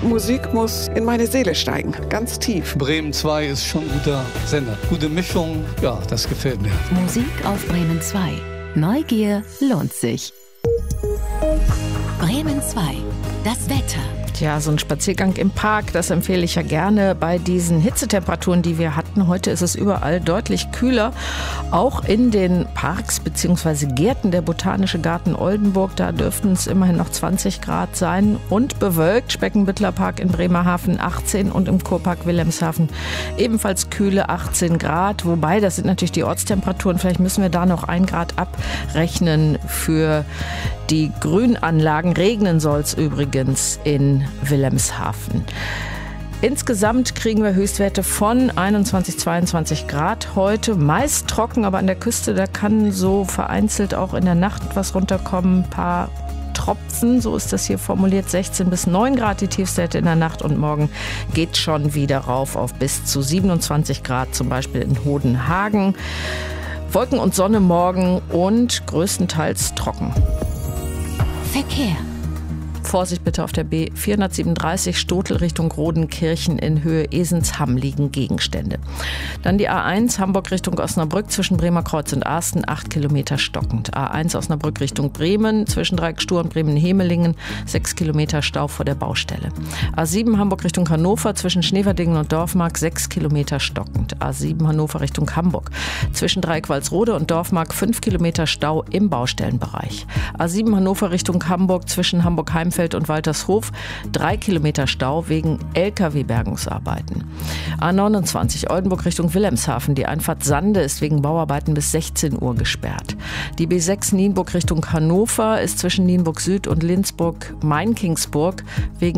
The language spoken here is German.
Musik muss in meine Seele steigen, ganz tief. Bremen 2 ist schon ein guter Sender. Gute Mischung, ja, das gefällt mir. Musik auf Bremen 2. Neugier lohnt sich. Bremen 2. Das Wetter. Ja, so ein Spaziergang im Park, das empfehle ich ja gerne bei diesen Hitzetemperaturen, die wir hatten. Heute ist es überall deutlich kühler, auch in den Parks bzw. Gärten. Der Botanische Garten Oldenburg, da dürften es immerhin noch 20 Grad sein. Und bewölkt, Speckenbüttler Park in Bremerhaven 18 und im Kurpark Wilhelmshaven ebenfalls kühle 18 Grad. Wobei, das sind natürlich die Ortstemperaturen, vielleicht müssen wir da noch 1 Grad abrechnen für die Grünanlagen. Regnen soll es übrigens in Wilhelmshaven. Insgesamt kriegen wir Höchstwerte von 21, 22 Grad heute. Meist trocken, aber an der Küste, da kann so vereinzelt auch in der Nacht was runterkommen. Ein paar Tropfen, so ist das hier formuliert. 16 bis 9 Grad die Tiefstwerte in der Nacht und morgen geht schon wieder rauf auf bis zu 27 Grad, zum Beispiel in Hodenhagen. Wolken und Sonne morgen und größtenteils trocken. Verkehr. Vorsicht bitte auf der B437 Stotel Richtung Rodenkirchen in Höhe Esensham liegen Gegenstände. Dann die A1 Hamburg Richtung Osnabrück zwischen Bremerkreuz und Arsten 8 Kilometer stockend. A1 Osnabrück Richtung Bremen zwischen Dreiecksstuhr und Bremen-Hemelingen 6 Kilometer Stau vor der Baustelle. A7 Hamburg Richtung Hannover zwischen Schneverdingen und Dorfmark 6 Kilometer stockend. A7 Hannover Richtung Hamburg zwischen Dreieck-Walsrode und Dorfmark 5 Kilometer Stau im Baustellenbereich. A7 Hannover Richtung Hamburg zwischen Hamburg-Heimfeld und Waltershof 3 Kilometer Stau wegen LKW-Bergungsarbeiten. A29 Oldenburg Richtung Wilhelmshaven. Die Einfahrt Sande ist wegen Bauarbeiten bis 16 Uhr gesperrt. Die B6 Nienburg Richtung Hannover ist zwischen Nienburg Süd und Lindsburg-Mainkingsburg wegen